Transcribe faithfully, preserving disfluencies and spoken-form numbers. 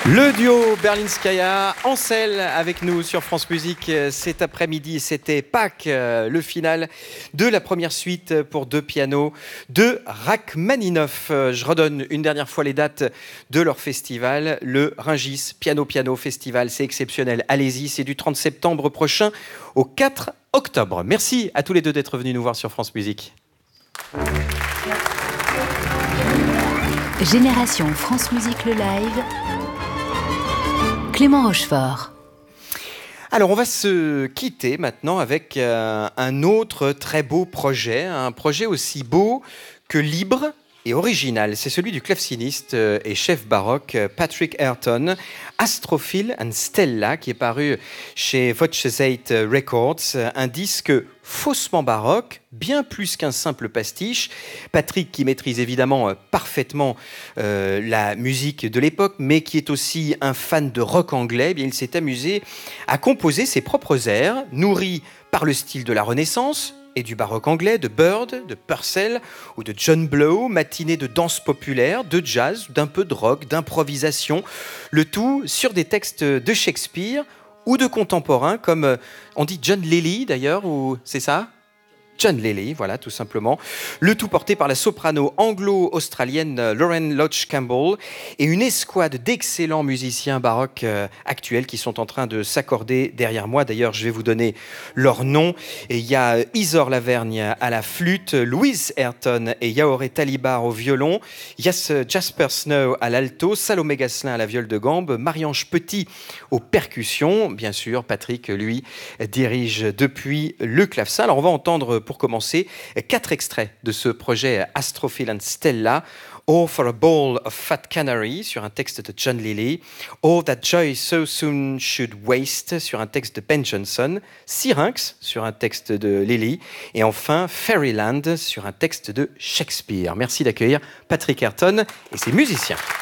Le duo Berlinskaya, Ancel avec nous sur France Musique cet après-midi. C'était Pâques, le final de la première suite pour deux pianos de Rachmaninoff. Je redonne une dernière fois les dates de leur festival, le Rungis Piano Piano Festival. C'est exceptionnel, allez-y, c'est du trente septembre prochain au quatre octobre. Merci à tous les deux d'être venus nous voir sur France Musique. Génération France Musique le live, Clément Rochefort. Alors on va se quitter maintenant avec euh, un autre très beau projet, un projet aussi beau que libre et original. C'est celui du claveciniste et chef baroque Patrick Ayrton, Astrophil and Stella, qui est paru chez Voces-eight Records, un disque faussement baroque, bien plus qu'un simple pastiche. Patrick, qui maîtrise évidemment parfaitement euh, la musique de l'époque, mais qui est aussi un fan de rock anglais, eh bien, il s'est amusé à composer ses propres airs, nourris par le style de la Renaissance et du baroque anglais, de Bird, de Purcell ou de John Blow, matinée de danse populaire, de jazz, d'un peu de rock, d'improvisation, le tout sur des textes de Shakespeare ou de contemporains comme, on dit John Lilly d'ailleurs, ou c'est ça ? John Lilly, voilà, tout simplement. Le tout porté par la soprano anglo-australienne Lauren Lodge Campbell et une escouade d'excellents musiciens baroques euh, actuels qui sont en train de s'accorder derrière moi. D'ailleurs, je vais vous donner leurs noms. Et il y a Isor Lavergne à la flûte, Louise Ayrton et Yaoré Talibar au violon, Jas- Jasper Snow à l'alto, Salomé Gasselin à la viole de gambe, Marie-Ange Petit aux percussions. Bien sûr, Patrick, lui, dirige depuis le clavecin. Alors, on va entendre pour commencer quatre extraits de ce projet Astrophil and Stella. All for a Bowl of Fat Canary sur un texte de John Lilly, All That Joy So Soon Should Waste sur un texte de Ben Jonson, Syrinx sur un texte de Lilly et enfin Fairyland sur un texte de Shakespeare. Merci d'accueillir Patrick Ayrton et ses musiciens.